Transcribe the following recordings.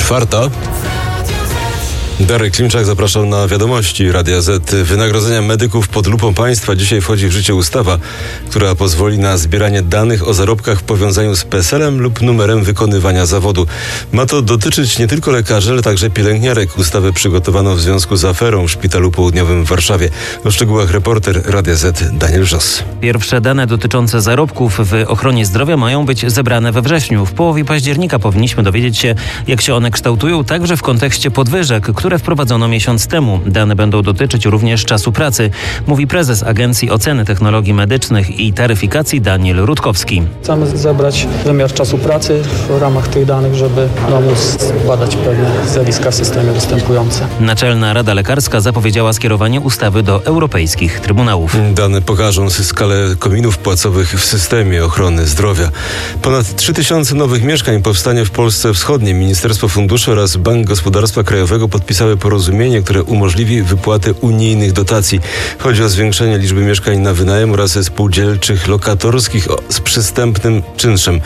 4. Darek Klimczak zapraszał na wiadomości Radia Z. Wynagrodzenia medyków pod lupą państwa. Dzisiaj wchodzi w życie ustawa, która pozwoli na zbieranie danych o zarobkach w powiązaniu z PESEL-em lub numerem wykonywania zawodu. Ma to dotyczyć nie tylko lekarzy, ale także pielęgniarek. Ustawę przygotowano w związku z aferą w Szpitalu Południowym w Warszawie. O szczegółach reporter Radia Z Daniel Żos. Pierwsze dane dotyczące zarobków w ochronie zdrowia mają być zebrane we wrześniu. W połowie października powinniśmy dowiedzieć się, jak się one kształtują, także w kontekście podwyżek, które wprowadzono miesiąc temu. Dane będą dotyczyć również czasu pracy, mówi prezes Agencji Oceny Technologii Medycznych i Taryfikacji Daniel Rutkowski. Chcemy zebrać wymiar czasu pracy w ramach tych danych, żeby móc badać pewne zjawiska w systemie występujące. Naczelna Rada Lekarska zapowiedziała skierowanie ustawy do europejskich trybunałów. Dane pokażą skalę kominów płacowych w systemie ochrony zdrowia. Ponad 3000 nowych mieszkań powstanie w Polsce Wschodniej. Ministerstwo Funduszy oraz Bank Gospodarstwa Krajowego podpisały porozumienie, które umożliwi wypłatę unijnych dotacji. Chodzi o zwiększenie liczby mieszkań na wynajem oraz spółdzielczych lokatorskich z przystępnym czynszem.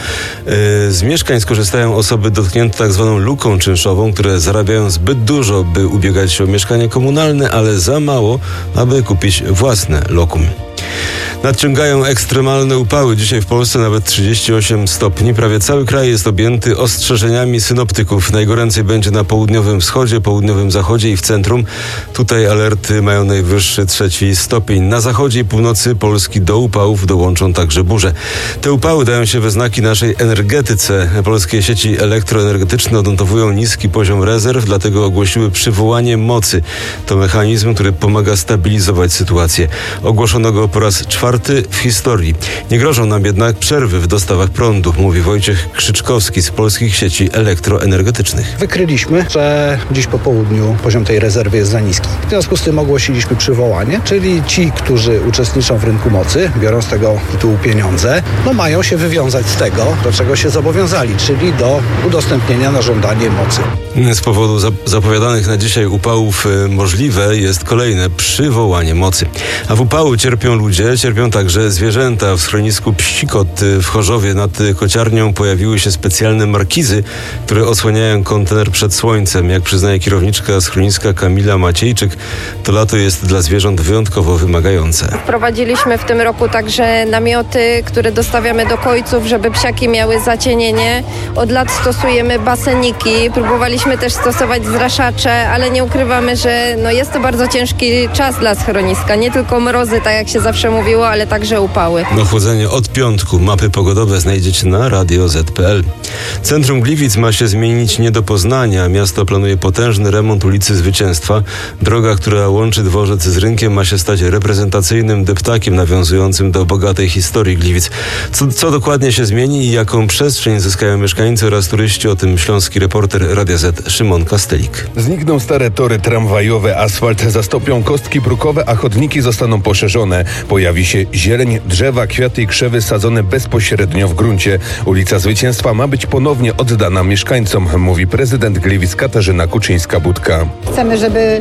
Z mieszkań skorzystają osoby dotknięte tak zwaną luką czynszową, które zarabiają zbyt dużo, by ubiegać się o mieszkanie komunalne, ale za mało, aby kupić własne lokum. Nadciągają ekstremalne upały. Dzisiaj w Polsce nawet 38 stopni. Prawie cały kraj jest objęty ostrzeżeniami synoptyków. Najgoręcej będzie na południowym wschodzie, południowym zachodzie i w centrum. Tutaj alerty mają najwyższy 3 stopień. Na zachodzie i północy Polski do upałów dołączą także burze. Te upały dają się we znaki naszej energetyce. Polskie sieci elektroenergetyczne odnotowują niski poziom rezerw, dlatego ogłosiły przywołanie mocy. To mechanizm, który pomaga stabilizować sytuację. Ogłoszono go po raz 4 w historii. Nie grożą nam jednak przerwy w dostawach prądu, mówi Wojciech Krzyczkowski z polskich sieci elektroenergetycznych. Wykryliśmy, że dziś po południu poziom tej rezerwy jest za niski. W związku z tym ogłosiliśmy przywołanie, czyli ci, którzy uczestniczą w rynku mocy, biorą z tego tytułu pieniądze, mają się wywiązać z tego, do czego się zobowiązali, czyli do udostępnienia na żądanie mocy. Z powodu zapowiadanych na dzisiaj upałów możliwe jest kolejne przywołanie mocy. A w upały cierpią ludzie, cierpią także zwierzęta. W schronisku Psikot w Chorzowie nad kociarnią pojawiły się specjalne markizy, które osłaniają kontener przed słońcem. Jak przyznaje kierowniczka schroniska Kamila Maciejczyk, to lato jest dla zwierząt wyjątkowo wymagające. Wprowadziliśmy w tym roku także namioty, które dostawiamy do kojców, żeby psiaki miały zacienienie. Od lat stosujemy baseniki, próbowaliśmy też stosować zraszacze, ale nie ukrywamy, że jest to bardzo ciężki czas dla schroniska. Nie tylko mrozy, tak jak się zawsze mówiło, ale także upały. Ochłodzenie od piątku. Mapy pogodowe znajdziecie na radioz.pl. Centrum Gliwic ma się zmienić nie do Poznania. Miasto planuje potężny remont ulicy Zwycięstwa. Droga, która łączy dworzec z rynkiem, ma się stać reprezentacyjnym deptakiem nawiązującym do bogatej historii Gliwic. Co dokładnie się zmieni i jaką przestrzeń zyskają mieszkańcy oraz turyści, o tym śląski reporter Radia Z Szymon Kastelik. Znikną stare tory tramwajowe, asfalt zastąpią kostki brukowe, a chodniki zostaną poszerzone. Pojawi się zieleń, drzewa, kwiaty i krzewy sadzone bezpośrednio w gruncie. Ulica Zwycięstwa ma być ponownie oddana mieszkańcom, mówi prezydent Gliwic Katarzyna Kuczyńska-Budka. Chcemy, żeby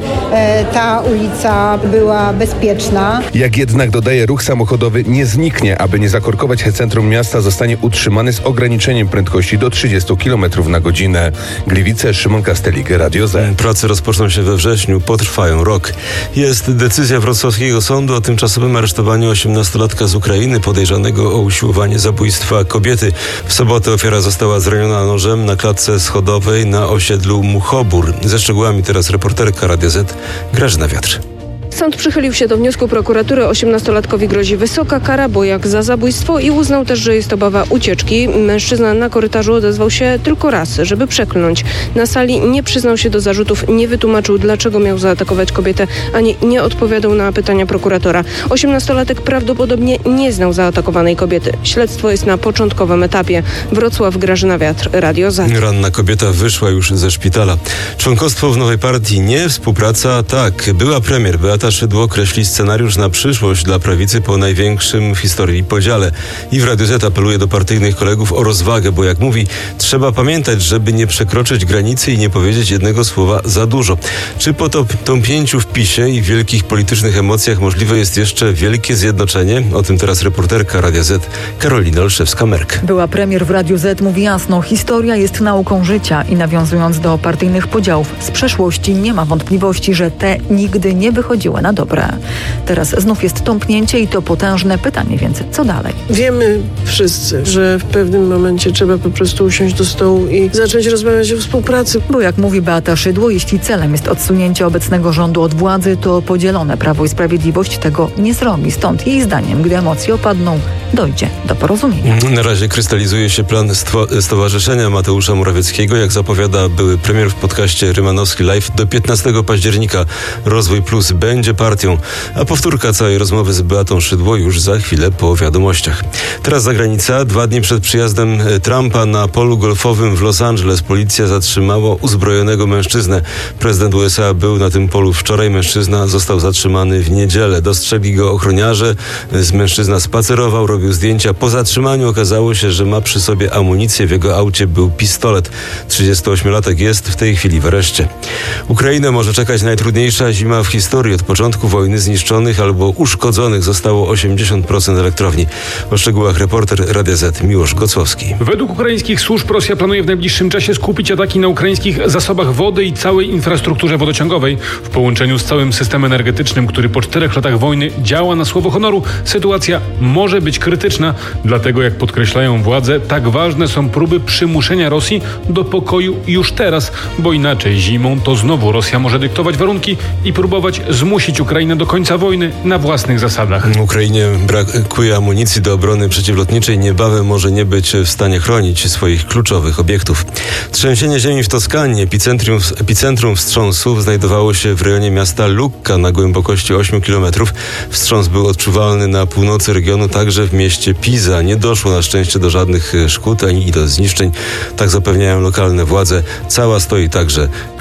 ta ulica była bezpieczna. Jak jednak dodaje, ruch samochodowy nie zniknie. Aby nie zakorkować centrum miasta, zostanie utrzymany z ograniczeniem prędkości do 30 km na godzinę. Gliwice, Szymon Kastelik, Radio Z. Prace rozpoczną się we wrześniu, potrwają rok. Jest decyzja wrocławskiego sądu o tymczasowym aresztowaniu 18-latka z Ukrainy podejrzanego o usiłowanie zabójstwa kobiety. W sobotę ofiara została zraniona nożem na klatce schodowej na osiedlu Muchobór. Ze szczegółami teraz reporterka Radia Z Grażyna Wiatr. Sąd przychylił się do wniosku prokuratury. 18-latkowi grozi wysoka kara, bo jak za zabójstwo, i uznał też, że jest obawa ucieczki. Mężczyzna na korytarzu odezwał się tylko raz, żeby przekląć. Na sali nie przyznał się do zarzutów, nie wytłumaczył, dlaczego miał zaatakować kobietę, ani nie odpowiadał na pytania prokuratora. 18-latek prawdopodobnie nie znał zaatakowanej kobiety. Śledztwo jest na początkowym etapie. Wrocław, Grażyna Wiatr, Radio Z. Ranna kobieta wyszła już ze szpitala. Członkostwo w nowej partii nie, współpraca tak. Była premier Beata Beata Szydło kreśli scenariusz na przyszłość dla prawicy po największym w historii podziale. I w Radiu Z apeluje do partyjnych kolegów o rozwagę, bo jak mówi, trzeba pamiętać, żeby nie przekroczyć granicy i nie powiedzieć jednego słowa za dużo. Czy po tąpnięciu w PiS-ie i wielkich politycznych emocjach możliwe jest jeszcze wielkie zjednoczenie? O tym teraz reporterka Radia Z Karolina Olszewska-Merk. Była premier w Radiu Z mówi jasno, historia jest nauką życia i nawiązując do partyjnych podziałów z przeszłości nie ma wątpliwości, że te nigdy nie wychodziły na dobre. Teraz znów jest tąpnięcie i to potężne pytanie, więc co dalej? Wiemy wszyscy, że w pewnym momencie trzeba po prostu usiąść do stołu i zacząć rozmawiać o współpracy. Bo jak mówi Beata Szydło, jeśli celem jest odsunięcie obecnego rządu od władzy, to podzielone Prawo i Sprawiedliwość tego nie zrobi. Stąd jej zdaniem, gdy emocje opadną, dojdzie do porozumienia. Na razie krystalizuje się plan stowarzyszenia Mateusza Morawieckiego. Jak zapowiada były premier w podcaście Rymanowski Live, do 15 października Rozwój Plus będzie partią, a powtórka całej rozmowy z Beatą Szydło już za chwilę po wiadomościach. Teraz zagranica. 2 dni przed przyjazdem Trumpa na polu golfowym w Los Angeles policja zatrzymała uzbrojonego mężczyznę. Prezydent USA był na tym polu wczoraj. Mężczyzna został zatrzymany w niedzielę. Dostrzegli go ochroniarze. Mężczyzna spacerował, robił zdjęcia. Po zatrzymaniu okazało się, że ma przy sobie amunicję. W jego aucie był pistolet. 38-latek jest w tej chwili w areszcie. Ukrainę może czekać najtrudniejsza zima w historii. Od początku wojny zniszczonych albo uszkodzonych zostało 80% elektrowni. O szczegółach reporter Radia Z Miłosz Gocłowski. Według ukraińskich służb Rosja planuje w najbliższym czasie skupić ataki na ukraińskich zasobach wody i całej infrastrukturze wodociągowej. W połączeniu z całym systemem energetycznym, który po 4 latach wojny działa na słowo honoru, sytuacja może być krytyczna. Dlatego, jak podkreślają władze, tak ważne są próby przymuszenia Rosji do pokoju już teraz, bo inaczej zimą to znowu Rosja może dyktować warunki i próbować zmusić Ukrainę do końca wojny na własnych zasadach. Ukrainie brakuje amunicji do obrony przeciwlotniczej. Niebawem może nie być w stanie chronić swoich kluczowych obiektów. Trzęsienie ziemi w Toskanii, epicentrum wstrząsów, znajdowało się w rejonie miasta Lucca na głębokości 8 km. Wstrząs był odczuwalny na północy regionu, także w mieście Pisa. Nie doszło na szczęście do żadnych szkód ani do zniszczeń. Tak zapewniają lokalne władze. Cała stoi także